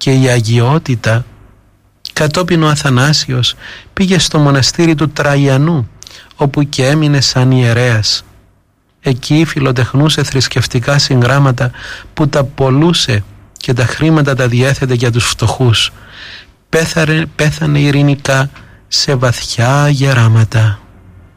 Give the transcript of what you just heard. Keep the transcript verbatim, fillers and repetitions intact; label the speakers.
Speaker 1: και η αγιότητα. Κατόπιν ο Αθανάσιος πήγε στο μοναστήρι του Τραγιανού, όπου και έμεινε σαν ιερέας. Εκεί φιλοτεχνούσε θρησκευτικά συγγράμματα που τα πωλούσε και τα χρήματα τα διέθετε για τους φτωχούς. Πέθανε, πέθανε ειρηνικά σε βαθιά γεράματα.